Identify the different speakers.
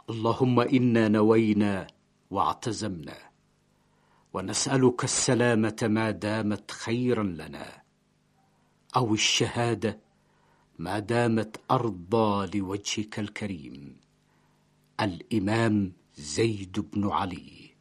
Speaker 1: اللهم إنا نوينا واعتزمنا، ونسألك السلامة ما دامت خيرا لنا، أو الشهادة ما دامت أرضى لوجهك الكريم. الإمام زيد بن علي.